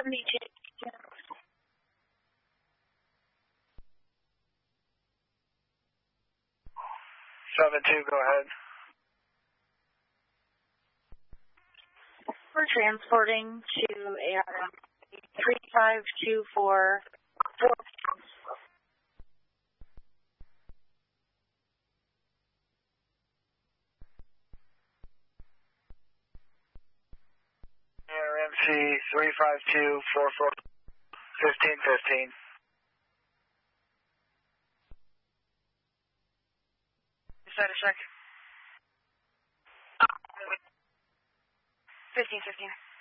7-2, go ahead. We're transporting to ARM 3524. ARMC 35244 1515. Is that a check? 1515.